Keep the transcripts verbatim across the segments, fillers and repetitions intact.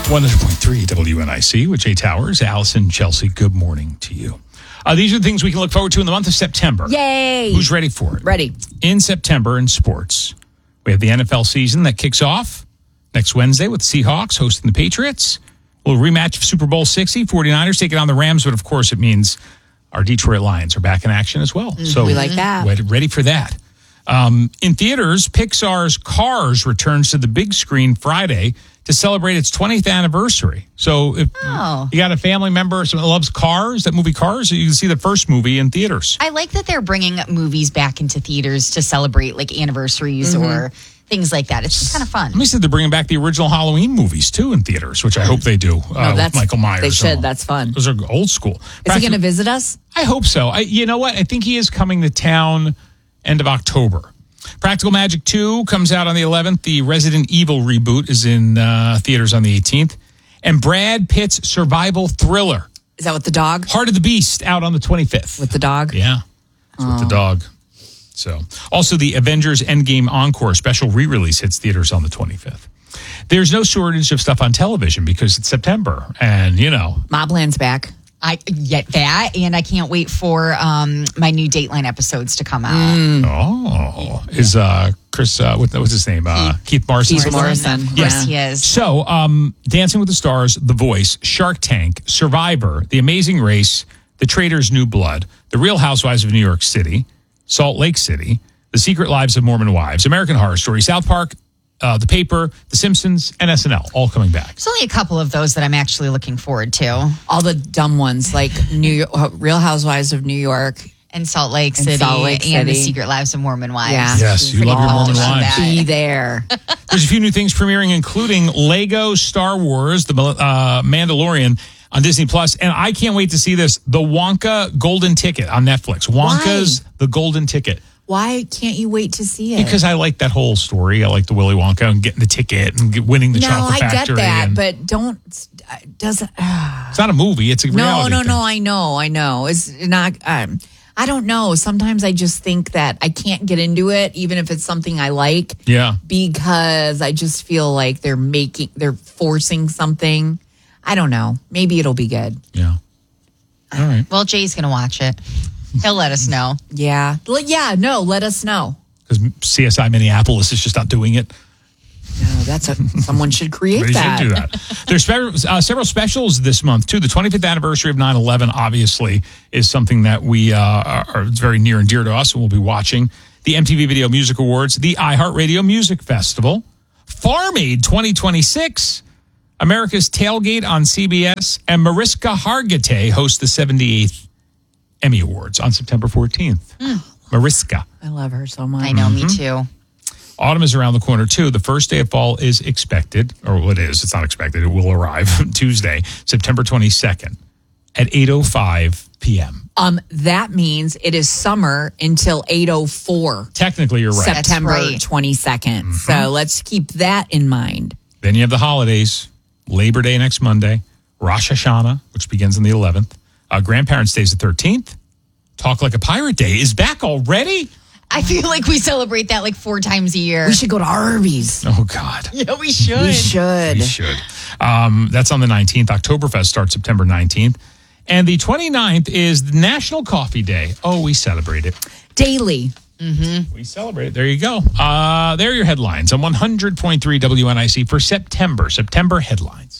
one hundred point three W N I C with Jay Towers. Allison, Chelsea, good morning to you. Uh, these are the things we can look forward to in the month of September. Yay! Who's ready for it? Ready. In September in sports, we have the N F L season that kicks off next Wednesday with the Seahawks hosting the Patriots. A little rematch of Super Bowl sixty, 49ers taking on the Rams, but of course it means our Detroit Lions are back in action as well. Mm, so we like that. Ready, ready for that. Um, in theaters, Pixar's Cars returns to the big screen Friday to celebrate its twentieth anniversary. So if oh. you got a family member that loves Cars, that movie Cars, you can see the first movie in theaters. I like that they're bringing movies back into theaters to celebrate like anniversaries mm-hmm. or things like that. It's just kind of fun. Let me say they're bringing back the original Halloween movies too in theaters, which I hope they do uh, no, with Michael Myers. They should. That's fun. Those are old school. Is he going to visit us? I hope so. I, you know what? I think he is coming to town end of October. Practical Magic two comes out on the eleventh. The Resident Evil reboot is in uh, theaters on the eighteenth. And Brad Pitt's survival thriller. Is that with the dog? Heart of the Beast out on the twenty-fifth. With the dog? Yeah. It's oh. with the dog. So, also the Avengers Endgame Encore special re-release hits theaters on the twenty-fifth. There's no shortage of stuff on television because it's September. And, you know. Mobland's back. I get that, and I can't wait for um, my new Dateline episodes to come out. Mm. Oh, is uh, Chris? Uh, what, what's his name? Uh, Keith, Keith Morrison. Keith Morrison. Of course, he is. So, um, Dancing with the Stars, The Voice, Shark Tank, Survivor, The Amazing Race, The Traitors' New Blood, The Real Housewives of New York City, Salt Lake City, The Secret Lives of Mormon Wives, American Horror Story, South Park, Uh, The Paper, The Simpsons, and S N L, all coming back. There's only a couple of those that I'm actually looking forward to. All the dumb ones, like New York, Real Housewives of New York. And Salt Lake City. And, Salt Lake City. And The Secret Lives of Mormon Wives. Yeah. Yes, you love your Mormon wives. Be there. There's a few new things premiering, including Lego Star Wars, The uh, Mandalorian on Disney Plus, and I can't wait to see this, The Wonka Golden Ticket on Netflix. Wonka's Why? The Golden Ticket. Why can't you wait to see it? Because I like that whole story. I like the Willy Wonka and getting the ticket and get, winning the no, chocolate I factory. get that, and, but don't doesn't. Uh, it's not a movie. It's a reality. No, no, thing. no. I know, I know. It's not. Um, I don't know. Sometimes I just think that I can't get into it, even if it's something I like. Yeah. Because I just feel like they're making, they're forcing something. I don't know. Maybe it'll be good. Yeah. All right. Well, Jay's going to watch it. He'll let us know. Yeah. Well, yeah, no, let us know. Because C S I Minneapolis is just not doing it. No, that's a, someone should create Somebody that. should do that. There's spe- uh, several specials this month, too. The twenty-fifth anniversary of nine eleven, obviously, is something that we uh, are, are very near and dear to us, and we'll be watching. The M T V Video Music Awards, the iHeartRadio Music Festival, Farm Aid twenty twenty-six, America's Tailgate on C B S, and Mariska Hargitay hosts the seventy-eighth Emmy Awards on September fourteenth. Mm. Mariska. I love her so much. I know, mm-hmm. me too. Autumn is around the corner, too. The first day of fall is expected, or it is, it's not expected, it will arrive Tuesday, September twenty-second at eight oh five p.m. Um, that means it is summer until eight oh four. Technically, you're right. September right. twenty-second. Mm-hmm. So let's keep that in mind. Then you have the holidays, Labor Day next Monday, Rosh Hashanah, which begins on the eleventh. Uh, Grandparents' Day is the thirteenth. Talk Like a Pirate Day is back already? I feel like we celebrate that like four times a year. We should go to Arby's. Oh, God. Yeah, we should. We should. We should. Um, that's on the nineteenth. Oktoberfest starts September nineteenth. And the twenty-ninth is National Coffee Day. Oh, we celebrate it. Daily. Mm-hmm. We celebrate it. There you go. Uh, there are your headlines on one hundred point three W N I C for September. September headlines.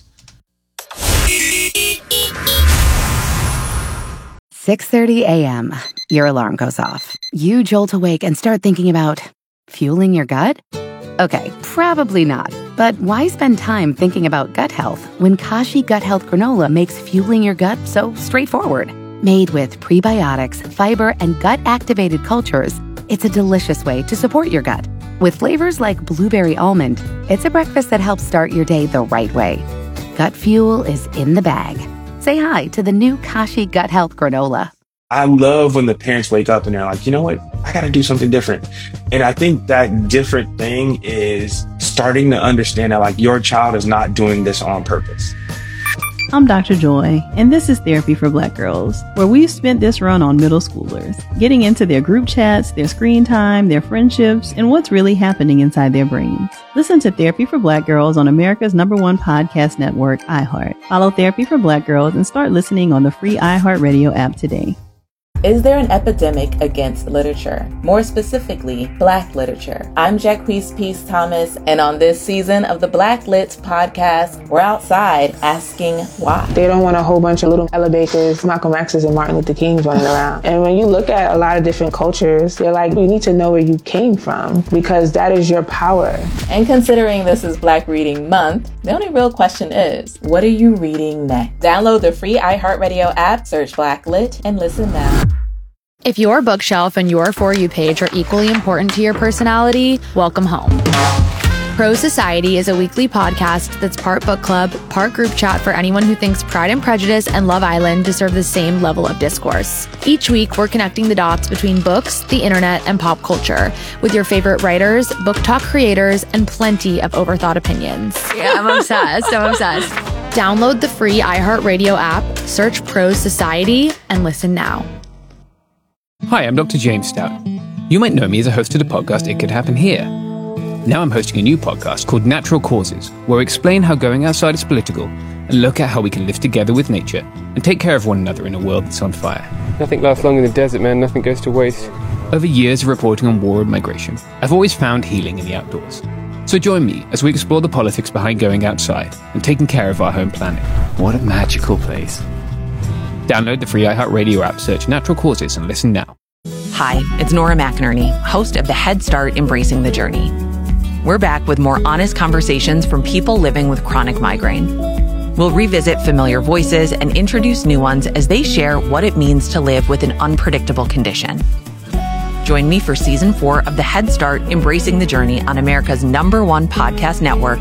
six thirty a.m. Your alarm goes off. You jolt awake and start thinking about fueling your gut? Okay, probably not. But why spend time thinking about gut health when Kashi Gut Health Granola makes fueling your gut so straightforward? Made with prebiotics, fiber, and gut-activated cultures, it's a delicious way to support your gut. With flavors like blueberry almond, it's a breakfast that helps start your day the right way. Gut fuel is in the bag. Say hi to the new Kashi Gut Health Granola. I love when the parents wake up and they're like, you know what? I got to do something different. And I think that different thing is starting to understand that like your child is not doing this on purpose. I'm Doctor Joy, and this is Therapy for Black Girls, where we've spent this run on middle schoolers, getting into their group chats, their screen time, their friendships, and what's really happening inside their brains. Listen to Therapy for Black Girls on America's number one podcast network, iHeart. Follow Therapy for Black Girls and start listening on the free iHeartRadio app today. Is there an epidemic against literature? More specifically, Black literature. I'm Jacquees Peace Thomas, and on this season of the Black Lit podcast, we're outside asking why. They don't want a whole bunch of little Ella Bakers, Malcolm X's, and Martin Luther Kings running around. And when you look at a lot of different cultures, they're like, you need to know where you came from, because that is your power. And considering this is Black Reading Month, the only real question is, what are you reading next? Download the free iHeartRadio app, search Black Lit, and listen now. If your bookshelf and your For You page are equally important to your personality, welcome home. Prose Society is a weekly podcast that's part book club, part group chat for anyone who thinks Pride and Prejudice and Love Island deserve the same level of discourse. Each week, we're connecting the dots between books, the internet, and pop culture with your favorite writers, book talk creators, and plenty of overthought opinions. Yeah, I'm obsessed. I'm obsessed. Download the free iHeartRadio app, search Prose Society, and listen now. Hi, I'm Doctor James Stout. You might know me as a host of the podcast It Could Happen Here. Now I'm hosting a new podcast called Natural Causes, where I explain how going outside is political and look at how we can live together with nature and take care of one another in a world that's on fire. Nothing lasts long in the desert, man. Nothing goes to waste. Over years of reporting on war and migration, I've always found healing in the outdoors. So join me as we explore the politics behind going outside and taking care of our home planet. What a magical place. Download the free iHeartRadio app, search Natural Causes, and listen now. Hi, it's Nora McInerney, host of the Head Start Embracing the Journey. We're back with more honest conversations from people living with chronic migraine. We'll revisit familiar voices and introduce new ones as they share what it means to live with an unpredictable condition. Join me for season four of the Head Start Embracing the Journey on America's number one podcast network,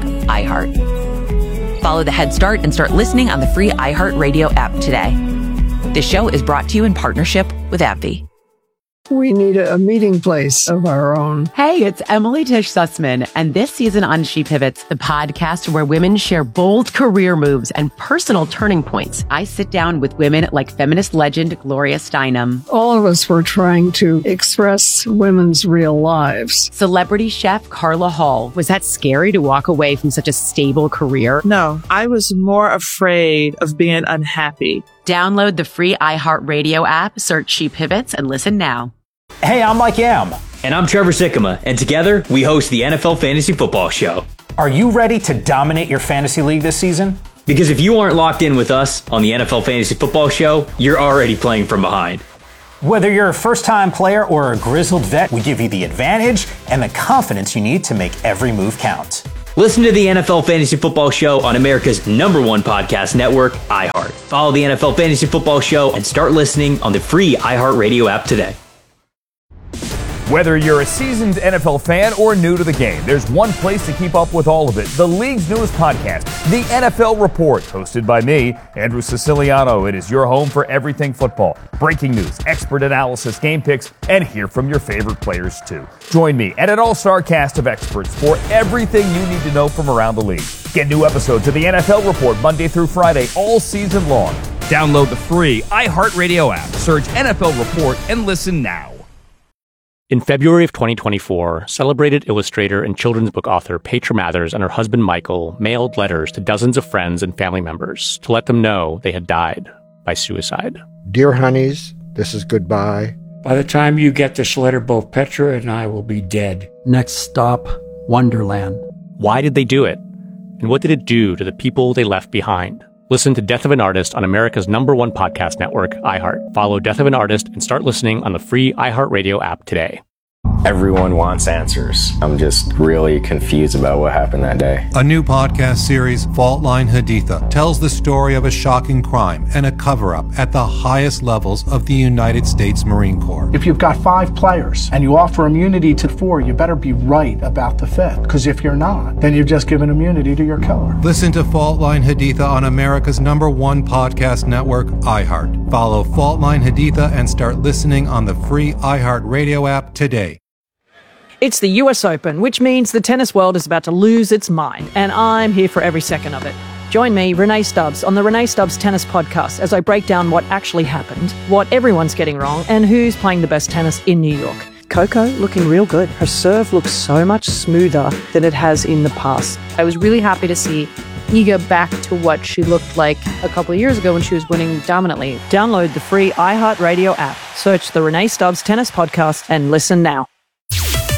iHeart. Follow the Head Start and start listening on the free iHeartRadio app today. This show is brought to you in partnership with AbbVie. We need a meeting place of our own. Hey, it's Emily Tish Sussman, and this season on She Pivots, the podcast where women share bold career moves and personal turning points. I sit down with women like feminist legend Gloria Steinem. All of us were trying to express women's real lives. Celebrity chef Carla Hall. Was that scary to walk away from such a stable career? No, I was more afraid of being unhappy. Download the free iHeartRadio app, search She Pivots, and listen now. Hey, I'm Mike Yam. And I'm Trevor Sikkema. And together, we host the N F L Fantasy Football Show. Are you ready to dominate your fantasy league this season? Because if you aren't locked in with us on the N F L Fantasy Football Show, you're already playing from behind. Whether you're a first-time player or a grizzled vet, we give you the advantage and the confidence you need to make every move count. Listen to the N F L Fantasy Football Show on America's number one podcast network, iHeart. Follow the N F L Fantasy Football Show and start listening on the free iHeartRadio app today. Whether you're a seasoned N F L fan or new to the game, there's one place to keep up with all of it. The league's newest podcast, The N F L Report, hosted by me, Andrew Siciliano. It is your home for everything football. Breaking news, expert analysis, game picks, and hear from your favorite players too. Join me and an all-star cast of experts for everything you need to know from around the league. Get new episodes of The N F L Report Monday through Friday all season long. Download the free iHeartRadio app, search N F L Report, and listen now. In February of twenty twenty-four, celebrated illustrator and children's book author Petra Mathers and her husband Michael mailed letters to dozens of friends and family members to let them know they had died by suicide. Dear honeys, this is goodbye. By the time you get this letter, both Petra and I will be dead. Next stop, Wonderland. Why did they do it? And what did it do to the people they left behind? Listen to Death of an Artist on America's number one podcast network, iHeart. Follow Death of an Artist and start listening on the free iHeartRadio app today. Everyone wants answers. I'm just really confused about what happened that day. A new podcast series, Fault Line Haditha, tells the story of a shocking crime and a cover-up at the highest levels of the United States Marine Corps. If you've got five players and you offer immunity to four, you better be right about the fifth. Because if you're not, then you've just given immunity to your killer. Listen to Fault Line Haditha on America's number one podcast network, iHeart. Follow Fault Line Haditha and start listening on the free iHeartRadio app today. It's the U S Open, which means the tennis world is about to lose its mind, and I'm here for every second of it. Join me, Renee Stubbs, on the Renee Stubbs Tennis Podcast as I break down what actually happened, what everyone's getting wrong, and who's playing the best tennis in New York. Coco looking real good. Her serve looks so much smoother than it has in the past. I was really happy to see Iga back to what she looked like a couple of years ago when she was winning dominantly. Download the free iHeartRadio app, search the Renee Stubbs Tennis Podcast, and listen now.